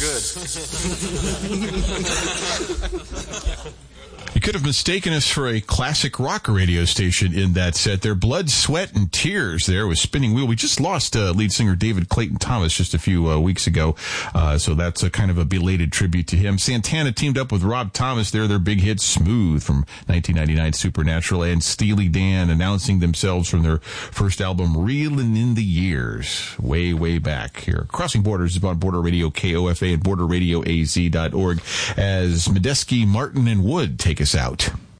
good. You could have mistaken us for a classic rock radio station in that set there. Blood, Sweat, and Tears there with Spinning Wheel. We just lost lead singer David Clayton Thomas just a few weeks ago, so that's a kind of a belated tribute to him. Santana teamed up with Rob Thomas there, their big hit Smooth from 1999 Supernatural, and Steely Dan announcing themselves from their first album Reelin' in the Years, way, way back here. Crossing Borders is on Border Radio KOFA and BorderRadioAZ.org as Medeski, Martin, and Wood take us out.